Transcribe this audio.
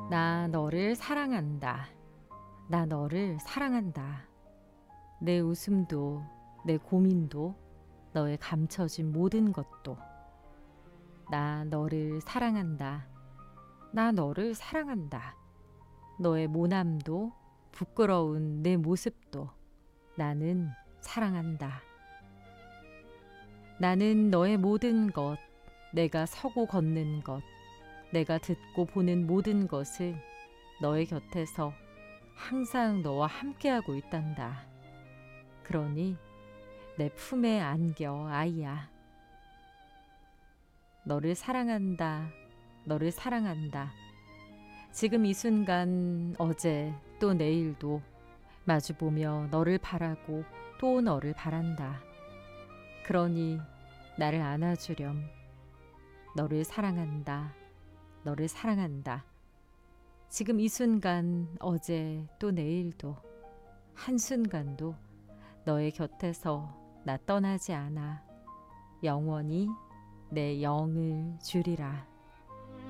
나 너를 사랑한다. 나 너를 사랑한다. 내 웃음도, 내 고민도, 너의 감춰진 모든 것도. 나 너를 사랑한다. 나 너를 사랑한다. 너의 모남도, 부끄러운 내 모습도 나는 사랑한다. 나는 너의 모든 것, 내가 서고 걷는 것, 내가 듣고 보는 모든 것을 너의 곁에서 항상 너와 함께하고 있단다. 그러니 내 품에 안겨, 아이야. 너를 사랑한다. 너를 사랑한다. 지금 이 순간, 어제 또 내일도 마주보며 너를 바라고 또 너를 바란다. 그러니 나를 안아주렴. 너를 사랑한다. 너를 사랑한다. 지금 이 순간, 어제 또 내일도 한순간도 너의 곁에서 나 떠나지 않아 영원히 내 영을 주리라.